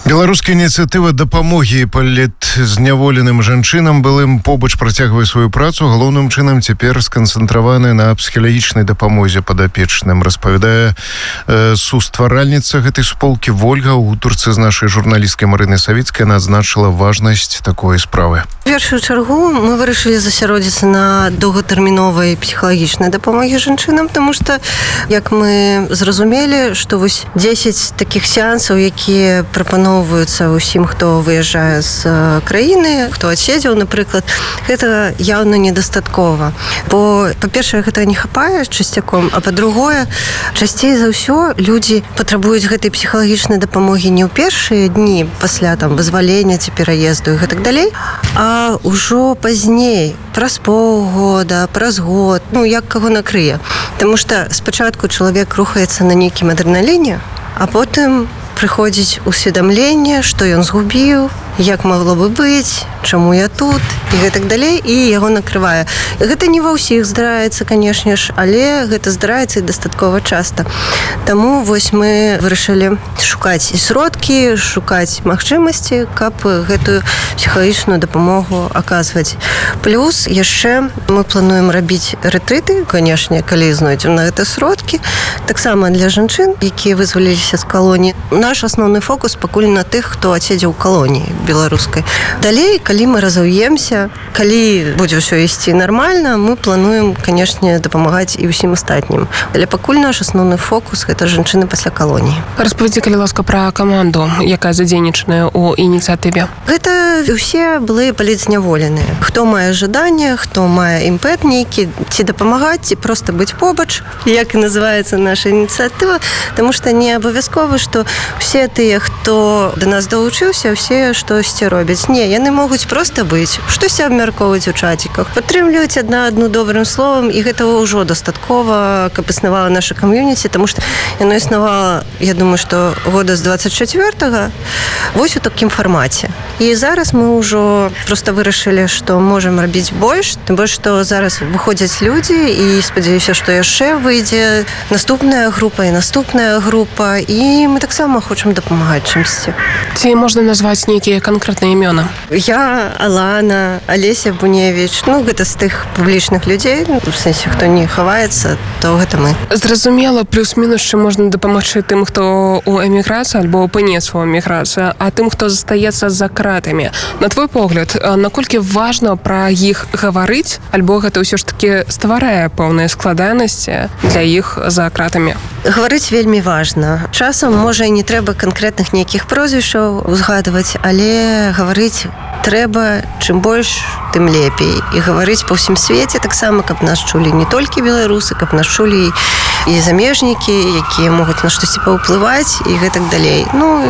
Беларуская ініцыятыва дапамогі палітзняволеным жанчынам былым побач працягвае сваю працу. Галоўным чынам цяпер сканцэнтраваны на псіхалагічнай дапамозе падапечным, распавядае сустваральніца гэтай суполкі Вольга. У гутарцы з нашай журналісткай Марынай Савіцкай адзначыла важнасць такой справы. В першую чаргу мы вырашылі засяродзіцца на доўгатэрміновай псіхалагічнай дапамогі жанчынам, тому што, як мы зразумелі, што вось 10 такіх сеансаў, якія прапаноўваюцца ўсім, хто выязджае з краіны, хто адседзеў, напрыклад, гэта яўна недастаткова. Бо, па-першае, гэтага не хапае часцяком, а па-другое, часцей за ўсё людзі патрабуюць гэтай псіхалагічнай дапамогі не ў першыя дні пасля там вызвалення ці пераезду і гэтак далей, а ўжо пазней, праз паўгода, праз год, як каго накрые. Таму што спачатку чалавек рухаецца на нейкім адрэналіне, а потым прыходзіць усведамленне, што ён згубіў, як магло бы быць, чаму я тут і гэтак далей, і яго накрывае. Гэта не ва ўсіх здараецца, канешне ж, але гэта здараецца і дастаткова часта. Таму вось мы вырашылі шукаць і сродкі, шукаць магчымасці, каб гэтую псіхалагічную дапамогу аказваць. Плюс яшчэ мы плануем рабіць рэтрыты, канешне, калі знойдзем на гэта сродкі, таксама для жанчын, якія вызваліліся з калоніі. Наш асноўны фокус пакуль на тых, хто адседзеў у калоніі беларускай. Далей, калі мы разаўемся, калі будзе ўсё ісці нармальна, мы плануем, канешне, дапамагаць і ўсім астатнім. Але пакуль наш асноўны фокус гэта жанчыны пасля калоніі. Распавядзі, калі ласка, пра каманду, якая задзейнічаная ў ініцыятыве. Гэта ўсе былыя палітзняволеныя. Хто мае жаданне, хто мае імпэт нейкі, ці дапамагаць, ці проста быць побач, як і называецца наша ініцыятыва, таму што не абавязкова, што усе тыя, хто да нас далучыўся, усе штосьці робяць. Не, яны могуць проста быць, штосьці абмяркоўваць у чаціках, падтрымліваць адну добрым словам, і гэтага ўжо дастаткова, каб існавала наша кам'юніці, таму што яно існавала, я думаю, што года з 24-го, вось у такім фармаце. І зараз мы ўжо проста вырашылі, што можам рабіць больш, тым больш, што зараз выходзяць людзі, і спадзяюся, што яшчэ выйдзе наступная група і наступная група, і мы таксама хочам дапамагаць чымсьці. Ці можна назваць нейкія канкрэтныя імёны? Я, Алана, Алеся Буневіч, гэта з тых публічных людзей, у сэнсе, хто не хаваецца, то гэта мы. Зразумела, плюс-мінус, што можна дапамагчы тым, хто ў эміграцыі альбо апынецца ў эміграцыі, а тым, хто застаецца за кратамі. На твой погляд, наколькі важна пра іх гаварыць, альбо гэта ўсё ж такі стварае пэўныя складанасці для іх за кратамі? Гаварыць вельмі важна. Часам, можа, і не трэба канкрэтных нейкіх прозвішчаў узгадваць, але гаварыць трэба, чым больш, тым лепей. І гаварыць па ўсім свеце таксама, каб нас чулі не толькі беларусы, каб нас чулі і замежнікі, якія могуць на штосьці паўплываць і гэтак далей.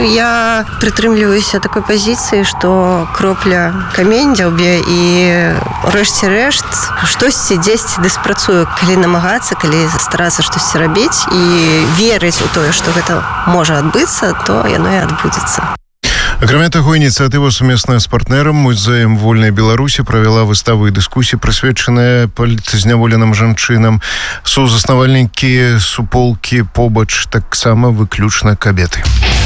Я прытрымліваюся такой пазіцыі, што кропля камень дзяўбе і рэшце рэшт штосьці дзесьці дыспрацуе, калі намагацца, калі старацца штосьці рабіць і верыць у тое, што гэта можа адбыцца, то яно і адбудзецца. Акрамя таго, ініцыятыва сумесная з партнерам Музеем вольнай Беларусі правяла выставы і дыскусіі, прысвечаныя палітзняволеным жанчынам. Сузаснавальнікі суполкі побач таксама выключна кабеты.